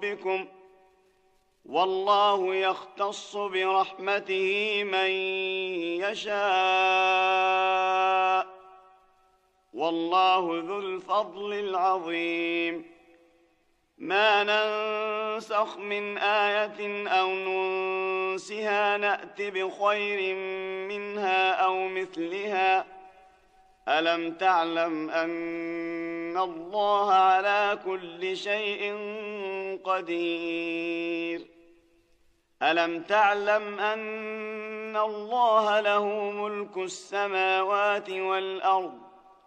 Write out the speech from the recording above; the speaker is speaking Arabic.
ربكم والله يختص برحمته من يشاء والله ذو الفضل العظيم ما ننسخ من آية أو ننسها نأت بخير منها أو مثلها ألم تعلم أن الله على كل شيء قدير ألم تعلم أن الله له ملك السماوات والأرض